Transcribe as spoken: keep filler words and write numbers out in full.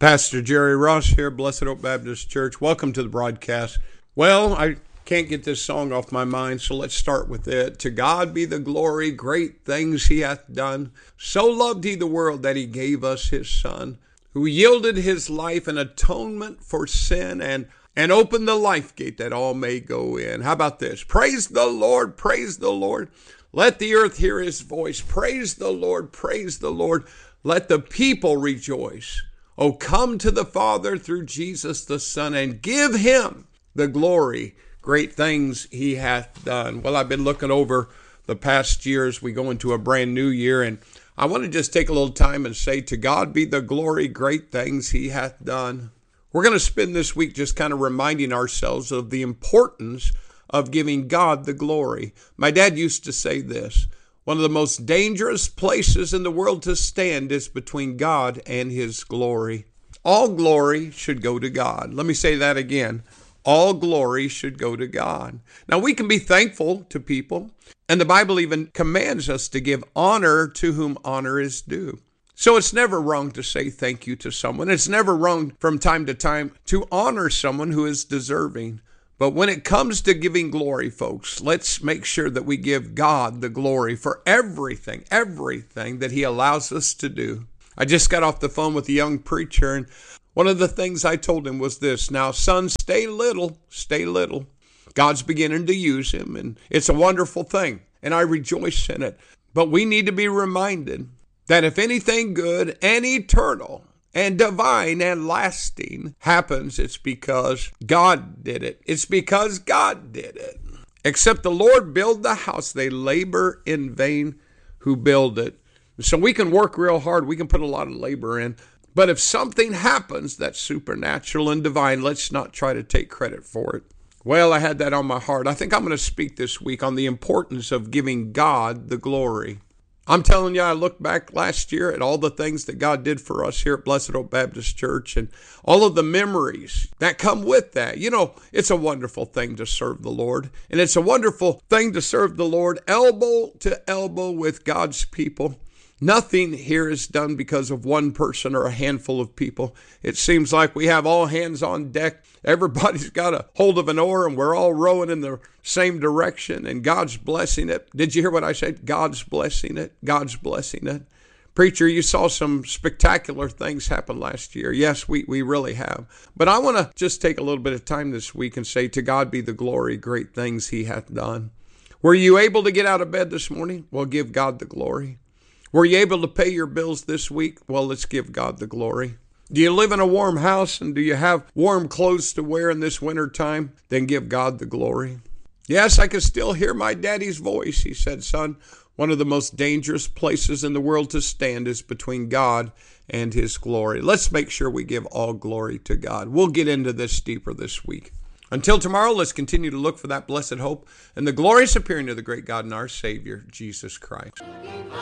Pastor Jerry Ross here, Blessed Hope Baptist Church. Welcome to the broadcast. Well, I can't get this song off my mind, so let's start with it. To God be the glory, great things he hath done. So loved he the world that he gave us his Son, who yielded his life an atonement for sin and, and opened the life gate that all may go in. How about this? Praise the Lord, praise the Lord. Let the earth hear his voice. Praise the Lord, praise the Lord. Let the people rejoice. Oh, come to the Father through Jesus the Son and give him the glory, great things he hath done. Well, I've been looking over the past years. We go into a brand new year, and I want to just take a little time and say, to God be the glory, great things he hath done. We're going to spend this week just kind of reminding ourselves of the importance of giving God the glory. My dad used to say this: one of the most dangerous places in the world to stand is between God and his glory. All glory should go to God. Let me say that again. All glory should go to God. Now, we can be thankful to people, and the Bible even commands us to give honor to whom honor is due. So it's never wrong to say thank you to someone. It's never wrong from time to time to honor someone who is deserving. But when it comes to giving glory, folks, let's make sure that we give God the glory for everything, everything that he allows us to do. I just got off the phone with a young preacher, and one of the things I told him was this: now, son, stay little, stay little. God's beginning to use him, and it's a wonderful thing, and I rejoice in it. But we need to be reminded that if anything good and eternal and divine and lasting happens, it's because God did it. It's because God did it. Except the Lord build the house, they labor in vain who build it. So we can work real hard. We can put a lot of labor in. But if something happens that's supernatural and divine, let's not try to take credit for it. Well, I had that on my heart. I think I'm going to speak this week on the importance of giving God the glory. I'm telling you, I look back last year at all the things that God did for us here at Blessed Hope Baptist Church and all of the memories that come with that. You know, it's a wonderful thing to serve the Lord, and it's a wonderful thing to serve the Lord elbow to elbow with God's people. Nothing here is done because of one person or a handful of people. It seems like we have all hands on deck. Everybody's got a hold of an oar, and we're all rowing in the same direction, and God's blessing it. Did you hear what I said? God's blessing it. God's blessing it. Preacher, you saw some spectacular things happen last year. Yes, we, we really have. But I want to just take a little bit of time this week and say, to God be the glory, great things he hath done. Were you able to get out of bed this morning? Well, give God the glory. Were you able to pay your bills this week? Well, let's give God the glory. Do you live in a warm house, and do you have warm clothes to wear in this winter time? Then give God the glory. Yes, I can still hear my daddy's voice. He said, son, one of the most dangerous places in the world to stand is between God and his glory. Let's make sure we give all glory to God. We'll get into this deeper this week. Until tomorrow, let's continue to look for that blessed hope and the glorious appearing of the great God and our Savior, Jesus Christ.